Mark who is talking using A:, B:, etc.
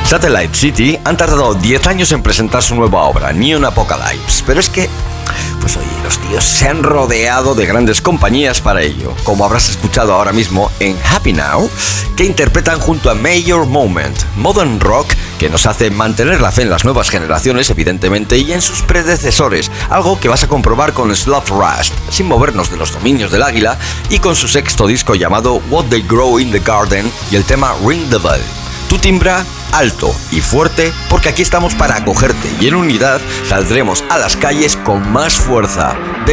A: Satellite City han tardado 10 años en presentar su nueva obra, Neon Apocalypse, pero es que, pues oye, los tíos se han rodeado de grandes compañías para ello, como habrás escuchado ahora mismo en Happy Now, que interpretan junto a Major Moment, modern rock que nos hace mantener la fe en las nuevas generaciones, evidentemente, y en sus predecesores, algo que vas a comprobar con Sloth Rust, sin movernos de los dominios del águila, y con su sexto disco llamado What They Grow in the Garden y el tema Ring the Bell. Tu timbra alto y fuerte, porque aquí estamos para acogerte y en unidad saldremos a las calles con más fuerza.